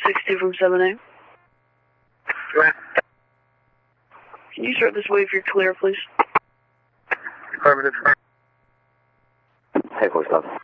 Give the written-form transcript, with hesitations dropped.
60 from 7A. Right. Can you start this way if you're clear, please? Affirmative. Hey, 4 stop.